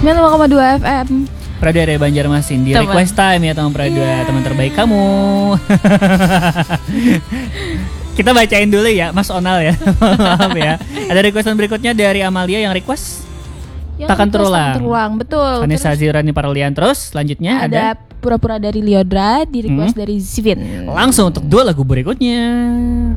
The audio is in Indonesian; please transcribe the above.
95,2 FM. Pradua dari Banjarmasin di Teman. request time ya teman Pradua, teman terbaik kamu. Kita bacain dulu ya Mas Onal ya. Maaf ya. Ada requestan berikutnya dari Amalia yang request Yang Takkan request Terulang. Takkan Terulang, betul. Vanessa Terus Zirani Parlian. Terus selanjutnya ada Pura-pura dari Liodra, di request dari Zivin. langsung untuk 2 lagu berikutnya.